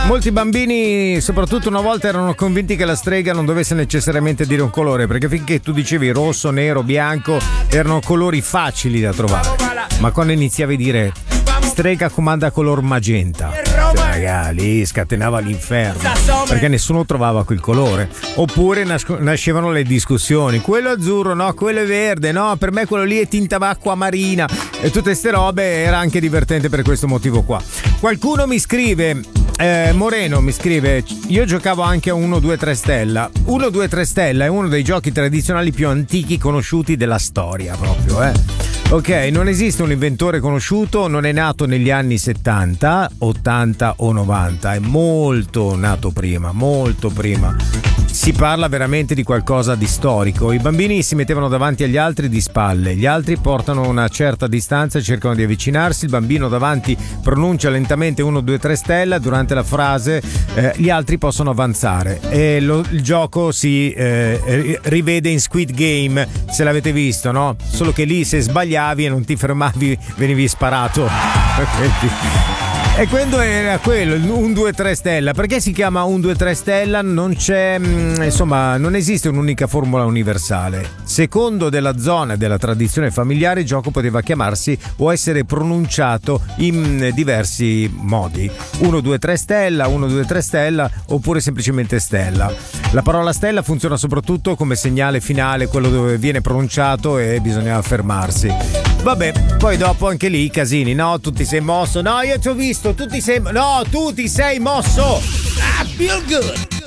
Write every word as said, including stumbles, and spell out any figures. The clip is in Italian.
Molti bambini, soprattutto una volta, erano convinti che la strega non dovesse necessariamente dire un colore, perché finché tu dicevi rosso, nero, bianco, erano colori facili da trovare. Ma quando iniziavi a dire strega comanda color magenta, cioè, raga, lì scatenava l'inferno, perché nessuno trovava quel colore. Oppure nas- nascevano le discussioni: quello azzurro, no, quello è verde, no, per me quello lì è tinta acqua marina, e tutte ste robe. Era anche divertente per questo motivo qua. Qualcuno mi scrive, eh, Moreno mi scrive: io giocavo anche a uno due tre stella. uno due tre stella è uno dei giochi tradizionali più antichi conosciuti della storia, proprio, eh. Ok, non esiste un inventore conosciuto, non è nato negli anni settanta, ottanta o novanta, è molto nato prima, molto prima. Si parla veramente di qualcosa di storico. I bambini si mettevano davanti agli altri di spalle, gli altri portano una certa distanza e cercano di avvicinarsi, il bambino davanti pronuncia lentamente uno due tre stella, durante la frase eh, gli altri possono avanzare, e lo, il gioco si eh, rivede in Squid Game, se l'avete visto, no? Solo che lì se sbagliavi e non ti fermavi venivi sparato. E quello era quello, un due tre stella. Perché si chiama un due tre stella? Non c'è, insomma, non esiste un'unica formula universale. Secondo della zona e della tradizione familiare, il gioco poteva chiamarsi o essere pronunciato in diversi modi: uno due tre stella, uno due tre stella, oppure semplicemente stella. La parola stella funziona soprattutto come segnale finale, quello dove viene pronunciato e bisogna fermarsi. Vabbè, poi dopo anche lì i casini, no, tu ti sei mosso, no, io ti ho visto, tu ti sei, no, tu ti sei mosso. Ah, feel good.